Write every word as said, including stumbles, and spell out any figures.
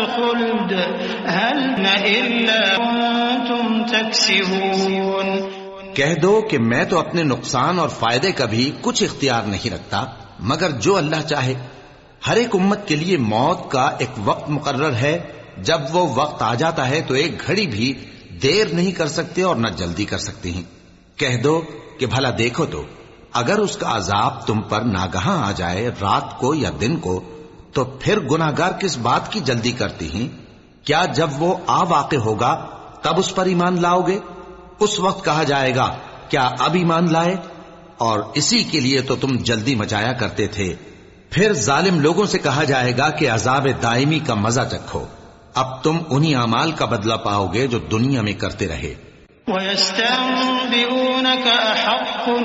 खुल्द हल न इल्ला कुंतुम तक्सिबून। कह दो कि मैं तो अपने नुकसान और फायदे का भी कुछ इख्तियार नहीं रखता मगर जो अल्लाह चाहे। हर एक उम्मत के लिए मौत का एक वक्त मुकर्रर है, जब वो वक्त आ जाता है तो एक घड़ी भी देर नहीं कर सकते और न जल्दी कर सकते हैं। कह दो कि भला देखो तो अगर उसका अजाब तुम पर नागहां आ जाए रात को या दिन को, तो फिर गुनाहगार किस बात की जल्दी करती हैं? क्या जब वो आ वाक़े होगा तब उस पर ईमान लाओगे? उस वक्त कहा जाएगा क्या अब ईमान लाए? और इसी के लिए तो तुम जल्दी मचाया करते थे। फिर जालिम लोगों से कहा जाएगा कि अजाब दायमी का मजा चखो, अब तुम उन्हीं अमाल का बदला पाओगे जो दुनिया में करते रहे।